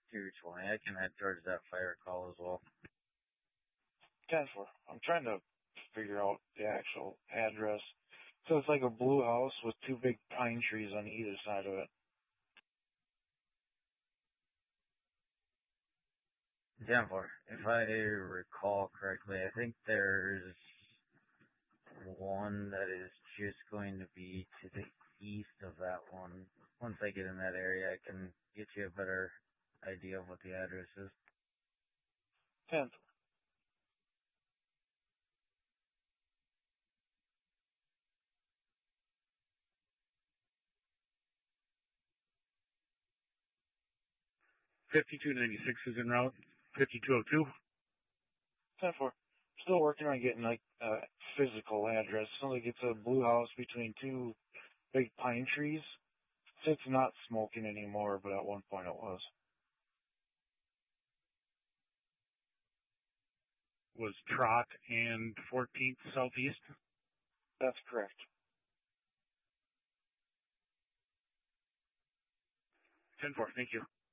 220. I can head towards that fire call as well. 10-4. I'm trying to figure out the actual address. So it's like a blue house with two big pine trees on either side of it. 10-4. If I recall correctly, I think there's one that is just going to be to the east of that one. Once I get in that area, I can get you a better idea of what the address is. 10th. $52.96 is en route. 5202. 10-4. Still working on getting like a physical address. Sounds like it's a blue house between two big pine trees. It's not smoking anymore, but at one point it was. Was Trot and 14th Southeast? That's correct. 10-4, thank you.